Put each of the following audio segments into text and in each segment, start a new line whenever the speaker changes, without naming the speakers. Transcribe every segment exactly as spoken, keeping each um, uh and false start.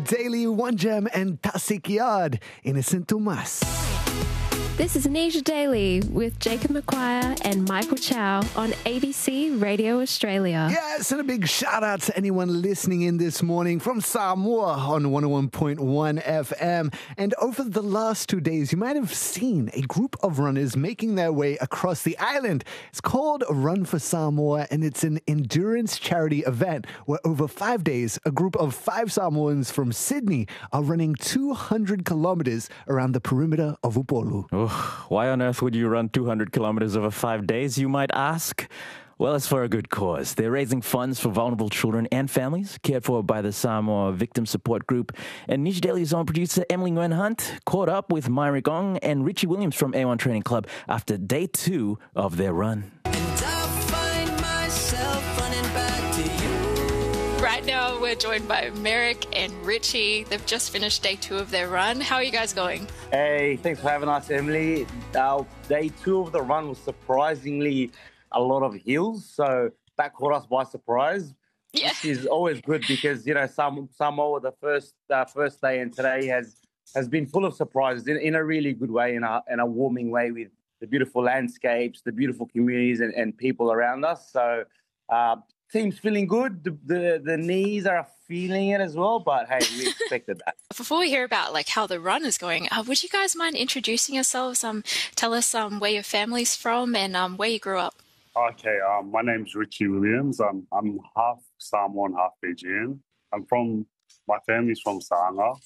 Daily, One Gem and Tasik Yard. Innocent Tomas.
This is Anisha Daily with Jacob McQuire and Michael Chow on A B C Radio Australia.
Yes, and a big shout out to anyone listening in this morning from Samoa on one oh one point one F M. And over the last two days, you might have seen a group of runners making their way across the island. It's called Run for Samoa, and it's an endurance charity event where over five days, a group of five Samoans from Sydney are running two hundred kilometers around the perimeter of Upolu.
Oh, why on earth would you run two hundred kilometers over five days, you might ask? Well, it's for a good cause. They're raising funds for vulnerable children and families cared for by the Samoa Victim Support Group. And Niche Daily's own producer Emily Nguyen Hunt caught up with Myri Gong and Richie Williams from A one Training Club after day two of their run.
Right now, we're joined by Merrick and Richie. They've just finished day two of their run. How are you guys going?
Hey, thanks for having us, Emily. Our day two of the run was surprisingly a lot of hills, so that caught us by surprise.
Yeah.
Which is always good because, you know, Sam- Samoa, the first uh, first day and today has has been full of surprises in, in a really good way, in a, in a warming way with the beautiful landscapes, the beautiful communities and, and people around us. So, uh, team's feeling good. The, the the knees are feeling it as well, but hey, we expected that.
Before we hear about like how the run is going, uh, would you guys mind introducing yourselves? Um, tell us um where your family's from and um where you grew up.
Okay, um, my name's Richie Williams. I'm I'm half Samoan, half Fijian. I'm from my family's from Sanga,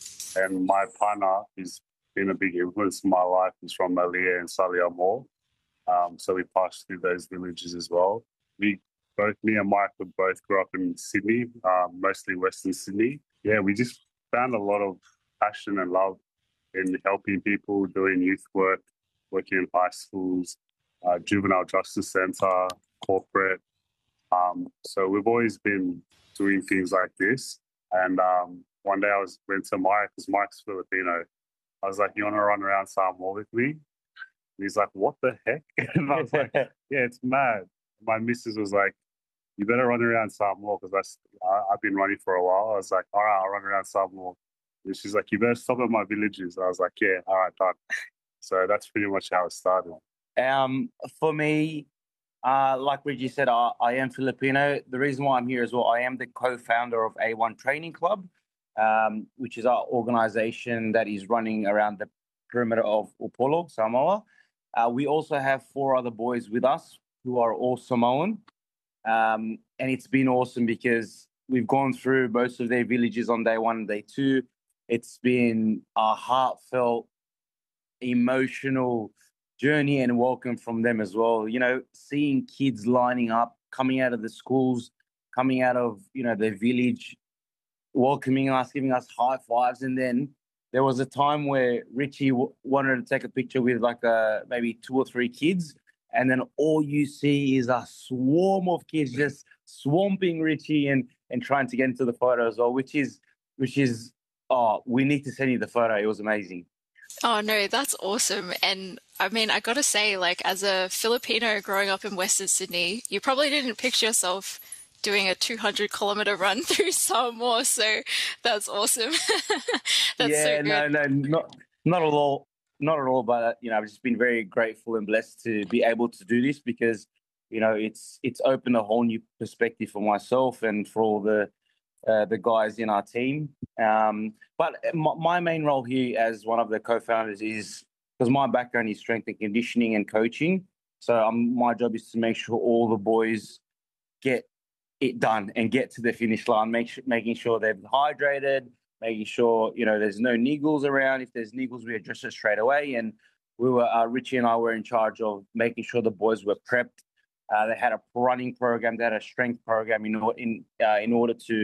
and my partner has been a big influence in my life. He's from Malia and Saliamore. Um, so we passed through those villages as well. We Both me and Mike would both grew up in Sydney, um, mostly Western Sydney. Yeah, we just found a lot of passion and love in helping people, doing youth work, working in high schools, uh, juvenile justice centre, corporate. Um, so we've always been doing things like this. And um, one day I was went to Mike, because Mike's Filipino. I was like, "You want to run around Samoa with me?" And he's like, "What the heck?" And I was like, "Yeah, it's mad." My missus was like, "You better run around Samoa," because I've been running for a while. I was like, "All right, I'll run around Samoa." And she's like, "You better stop at my villages." I was like, "Yeah, all right, done." So that's pretty much how it started.
Um, for me, uh, like Richie said, I, I am Filipino. The reason why I'm here as well, I am the co-founder of A one Training Club, um, which is our organisation that is running around the perimeter of Upolu, Samoa. Uh, we also have four other boys with us who are all Samoan. Um, and it's been awesome because we've gone through most of their villages on day one and day two. It's been a heartfelt, emotional journey and welcome from them as well. You know, seeing kids lining up, coming out of the schools, coming out of, you know, their village, welcoming us, giving us high fives. And then there was a time where Richie w- wanted to take a picture with like a, maybe two or three kids. And then all you see is a swarm of kids just swamping Richie and, and trying to get into the photo as well, which is, which is, oh, we need to send you the photo. It was amazing.
Oh no, that's awesome. And I mean, I gotta say, like as a Filipino growing up in Western Sydney, you probably didn't picture yourself doing a two hundred kilometer run through Samoa. So that's awesome. That's
yeah,
so good.
no, no, not, not at all. Not at all, but you know, I've just been very grateful and blessed to be able to do this because, you know, it's it's opened a whole new perspective for myself and for all the uh, the guys in our team. Um, but my, my main role here as one of the co-founders is because my background is strength and conditioning and coaching. So um, my job is to make sure all the boys get it done and get to the finish line, make sure, making sure they're hydrated, making sure, you know, there's no niggles around. If there's niggles, we address it straight away. And we were, uh, Richie and I were in charge of making sure the boys were prepped. Uh, they had a running program, they had a strength program in, in, uh, in order to